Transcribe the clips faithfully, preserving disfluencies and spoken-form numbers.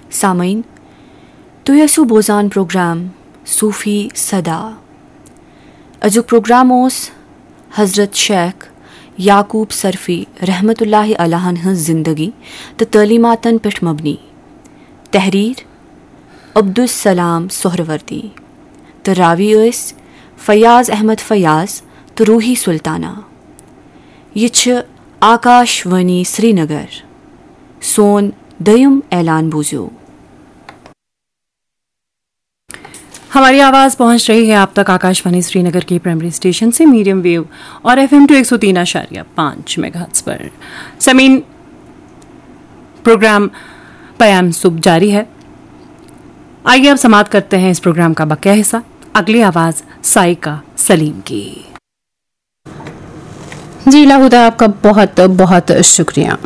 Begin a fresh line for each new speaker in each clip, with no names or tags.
सामईन तो यसु बोजान प्रोग्राम सूफ़ी सदा अजु प्रोग्राम ओस हज़रत शेख याकूब सरफी रहमतुल्लाहि अलैह हंस ज़िंदगी तो तलीमातन पिठ मबनी तहरीर अब्दुस सलाम सोहरवर्दी तो रावी ओस फयाज़ अहमद फयाज़ तो रूही सुल्ताना ये छ आकाशवाणी श्रीनगर सोन दयुम ऐलान बूझो।
हमारी आवाज़ पहुंच रही है आप तक आकाशवाणी श्रीनगर के प्राइमरी स्टेशन से मीडियम वेव और एफएम टू एक सौ तीन आशारिया पाँच मेगाहर्ट्ज़ पर। समीन प्रोग्राम पयाम सुबह जारी है। आइए अब समाप्त करते हैं इस प्रोग्राम का बकिया हिस्सा। अगली आवाज़ साइका सलीम की।
जी लाहुदा, आपका बहुत बहुत शुक्रिया।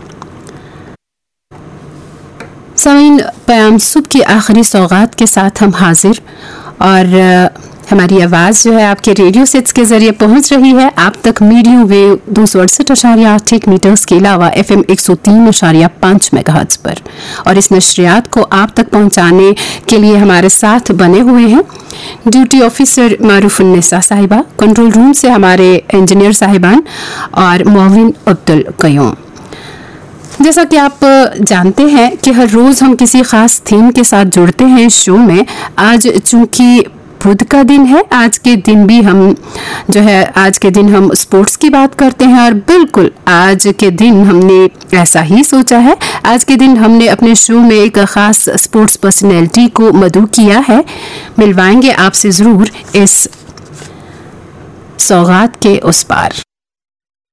सामीन, पयाम सुबह की आखिरी सौगात के साथ हम हाजिर और हमारी आवाज़ जो है आपके रेडियो सेट्स के ज़रिए पहुंच रही है आप तक मीडियम वेव दो सौ अड़सठ अशारिया आठ एक मीटर्स के अलावा एफ एम एक सौ तीन अशारिया पाँच मेगाहर्ट्ज़ पर। और इस नशरियात को आप तक पहुंचाने के लिए हमारे साथ बने हुए हैं ड्यूटी ऑफिसर मारूफुन्निसा साहिबा, कंट्रोल रूम से हमारे इंजीनियर साहिबान और मुअव्विन अब्दुल कयूम। जैसा कि आप जानते हैं कि हर रोज़ हम किसी ख़ास थीम के साथ जुड़ते हैं इस शो में। आज चूँकि बुध का दिन है, आज के दिन भी हम जो है आज के दिन हम स्पोर्ट्स की बात करते हैं और बिल्कुल आज के दिन हमने ऐसा ही सोचा है। आज के दिन हमने अपने शो में एक ख़ास स्पोर्ट्स पर्सनैलिटी को मदऊ किया है। मिलवाएंगे आपसे ज़रूर इस सौगात के उस पार।